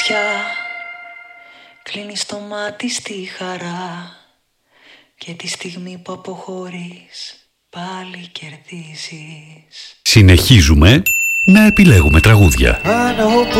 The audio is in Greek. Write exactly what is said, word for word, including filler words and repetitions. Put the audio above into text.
φωτιά, κλείνεις το μάτι στη χαρά και τη στιγμή που αποχωρείς πάλι κερδίζεις. Συνεχίζουμε να επιλέγουμε τραγούδια.